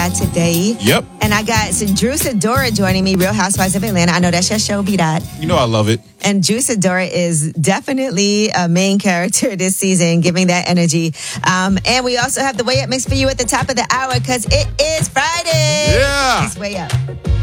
that today. Yep. And I got Drew Sidora joining me, Real Housewives of Atlanta. I know that's your show, Be That. You know I love it. And Drew Sidora is definitely a main character this season, giving that energy. And we also have the Way Up mix for you at the top of the hour because it is Friday. Yeah. It's Way Up.